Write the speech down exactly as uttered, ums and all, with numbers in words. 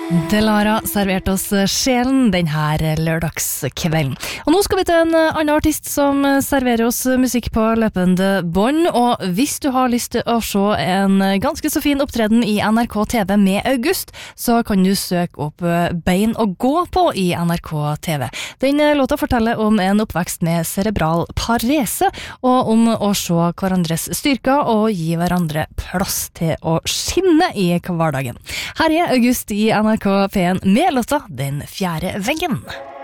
Delara serverte oss sjelen den her lørdagskvelden. Og nå skal vi til en annen artist som serverer oss musikk på løpende bånd, og hvis du har lyst til å se en ganske så fin opptreden i N R K T V med August, så kan du søke opp Bein å gå på i N R K T V. Den låta forteller om en oppvekst med cerebral parese, og om å se hverandres styrker og gi hverandre plass til å skinne i hverdagen. Her er August i N R K P en med låta Den fjerde veggen.